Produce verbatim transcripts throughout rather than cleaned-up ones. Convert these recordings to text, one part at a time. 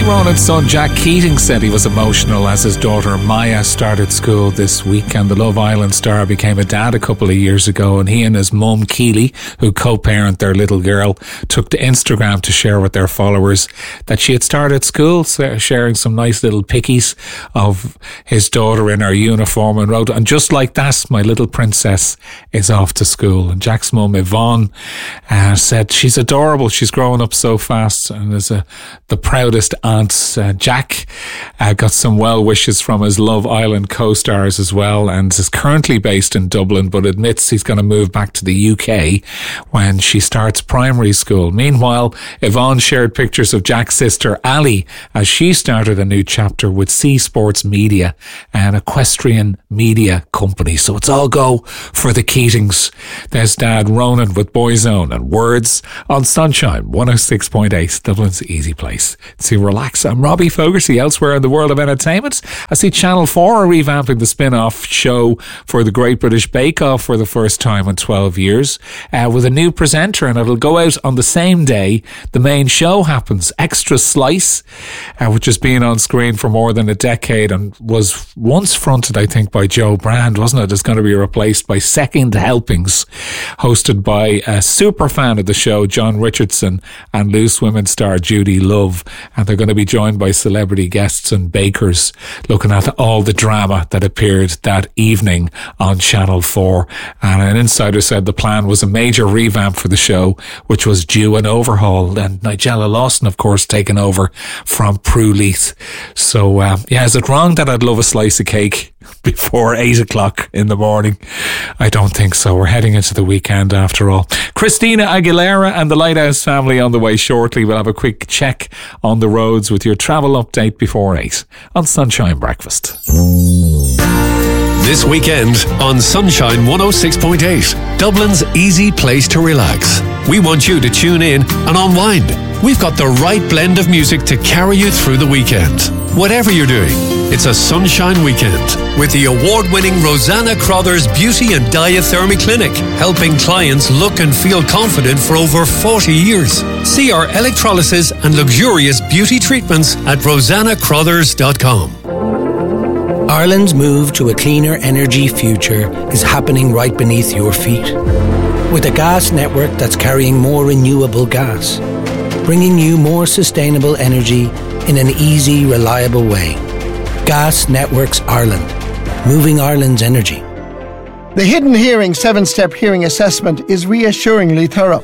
Ronan's son Jack Keating said he was emotional as his daughter Maya started school this week, and the Love Island star became a dad a couple of years ago, and he and his mum Keely, who co-parent their little girl, took to Instagram to share with their followers that she had started school, sharing some nice little pickies of his daughter in her uniform, and wrote, "And just like that, my little princess is off to school." And Jack's mum Yvonne uh, said she's adorable, she's growing up so fast and is a, the proudest aunt. Uh, Jack uh, got some well wishes from his Love Island co-stars as well, and is currently based in Dublin, but admits he's going to move back to the U K when she starts primary school. Meanwhile, Yvonne shared pictures of Jack's sister Ali as she started a new chapter with Sea Sports Media, an equestrian media company. So it's all go for the Keatings. There's Dad Ronan with Boyzone and Words on Sunshine one oh six point eight, Dublin's easy place to relax. I'm Robbie Fogarty. Elsewhere in the world of entertainment, I see Channel four are revamping the spin-off show for the Great British Bake Off for the first time in twelve years uh, with a new presenter, and it'll go out on the same day the main show happens. Extra Slice, uh, which has been on screen for more than a decade and was once fronted, I think, by Joe Brand, wasn't it? It's going to be replaced by Second Helpings, hosted by a super fan of the show, John Richardson, and Loose Women star Judy Love, and they're going to be joined by celebrity guests and bakers looking at all the drama that appeared that evening on Channel four. And an insider said the plan was a major revamp for the show, which was due an overhaul, and Nigella Lawson, of course, taken over from Prue Leith. So uh, yeah, is it wrong that I'd love a slice of cake before eight o'clock in the morning? I don't think so. We're heading into the weekend after all. Christina Aguilera and the Lighthouse family on the way shortly. We'll have a quick check on the roads with your travel update before eight on Sunshine Breakfast. This weekend on Sunshine one oh six point eight, Dublin's easy place to relax. We want you to tune in and unwind. We've got the right blend of music to carry you through the weekend. Whatever you're doing, it's a sunshine weekend with the award-winning Rosanna Crothers Beauty and Diathermy Clinic, helping clients look and feel confident for over forty years. See our electrolysis and luxurious beauty treatments at rosanna crothers dot com. Ireland's move to a cleaner energy future is happening right beneath your feet. With a gas network that's carrying more renewable gas, bringing you more sustainable energy in an easy, reliable way. Gas Networks Ireland, moving Ireland's energy. The Hidden Hearing seven-step hearing assessment is reassuringly thorough.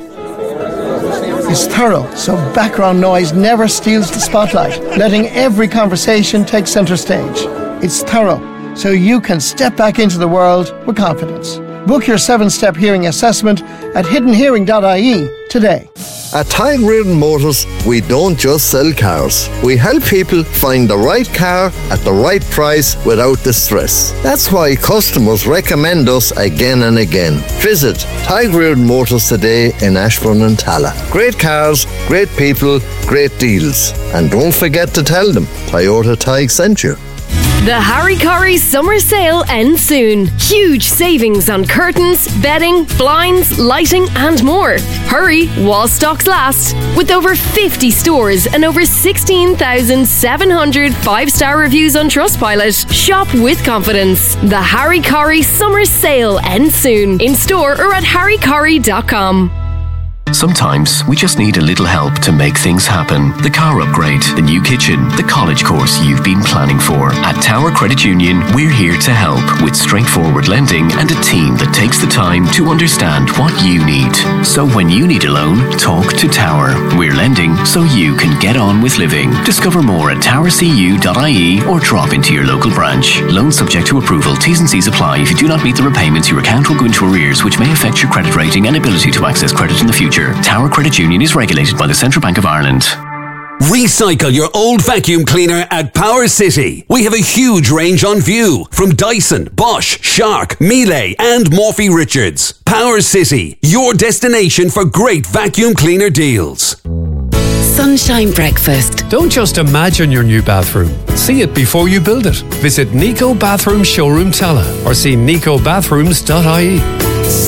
It's thorough, so background noise never steals the spotlight, letting every conversation take centre stage. It's thorough, so you can step back into the world with confidence. Book your seven-step hearing assessment at hidden hearing dot I E today. At Tide Reardon Motors, we don't just sell cars. We help people find the right car at the right price without the stress. That's why customers recommend us again and again. Visit Tide Reardon Motors today in Ashbourne and Tala. Great cars, great people, great deals. And don't forget to tell them Toyota Tige sent you. The Harry Corrie summer sale ends soon. Huge savings on curtains, bedding, blinds, lighting and more. Hurry while stocks last. With over fifty stores and over sixteen thousand seven hundred five-star reviews on Trustpilot, shop with confidence. The Harry Corrie summer sale ends soon. In store or at harry corrie dot com. Sometimes we just need a little help to make things happen. The car upgrade, the new kitchen, the college course you've been planning for. At Tower Credit Union, we're here to help with straightforward lending and a team that takes the time to understand what you need. So when you need a loan, talk to Tower. We're lending so you can get on with living. Discover more at tower c u dot I E or drop into your local branch. Loan subject to approval. T's and C's apply. If you do not meet the repayments, your account will go into arrears, which may affect your credit rating and ability to access credit in the future. Tower Credit Union is regulated by the Central Bank of Ireland. Recycle your old vacuum cleaner at Power City. We have a huge range on view from Dyson, Bosch, Shark, Miele and Morphy Richards. Power City, your destination for great vacuum cleaner deals. Sunshine Breakfast. Don't just imagine your new bathroom. See it before you build it. Visit Nico Bathroom Showroom Tala or see nico bathrooms dot I E.